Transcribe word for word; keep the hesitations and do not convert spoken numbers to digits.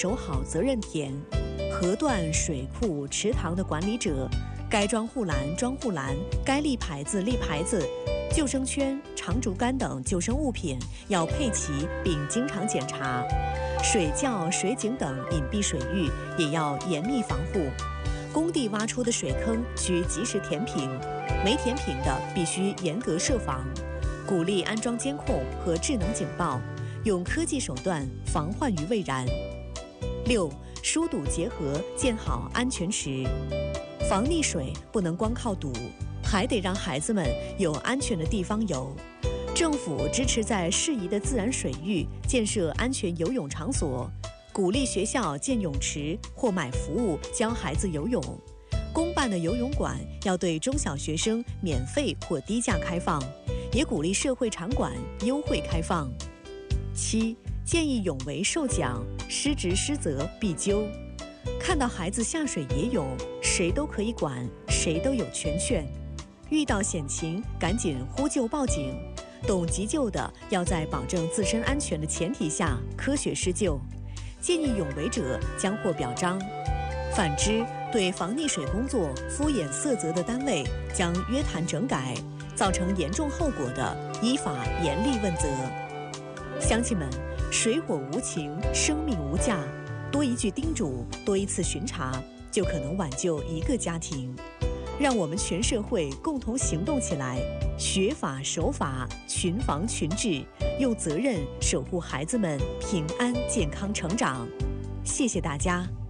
守好责任田。河段、水库、池塘的管理者，该装护栏装护栏，该立牌子立牌子。救生圈、长竹竿等救生物品要配齐并经常检查。水窖、水井等隐蔽水域也要严密防护。工地挖出的水坑需及时填平，没填平的必须严格设防。鼓励安装监控和智能警报，用科技手段防患于未然。六、疏堵结合建好安全池。防溺水不能光靠堵，还得让孩子们有安全的地方游。政府支持在适宜的自然水域建设安全游泳场所，鼓励学校建泳池或买服务教孩子游泳。公办的游泳馆要对中小学生免费或低价开放，也鼓励社会场馆优惠开放。七、建议泳为受奖，失职失责必究。看到孩子下水野泳，谁都可以管，谁都有权限。遇到险情，赶紧呼救报警。懂急救的要在保证自身安全的前提下科学施救。见义勇为者将获表彰。反之，对防溺水工作敷衍塞责的单位将约谈整改，造成严重后果的，依法严厉问责。乡亲们，水火无情，生命无价，多一句叮嘱，多一次巡查，就可能挽救一个家庭。让我们全社会共同行动起来，学法守法，群防群治，用责任守护孩子们平安健康成长。谢谢大家。